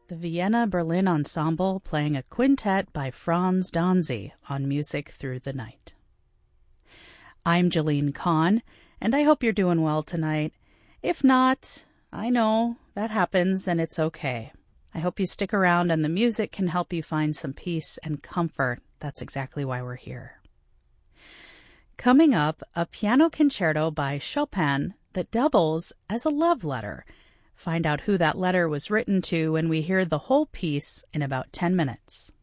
The Vienna Berlin Ensemble playing a quintet by Franz Danzy on Music Through the Night. I'm Jeline Kahn, and I hope you're doing well tonight. If not, I know that happens and it's okay. I hope you stick around and the music can help you find some peace and comfort. That's exactly why we're here. Coming up, a piano concerto by Chopin that doubles as a love letter. Find out who that letter was written to when we hear the whole piece in about 10 minutes.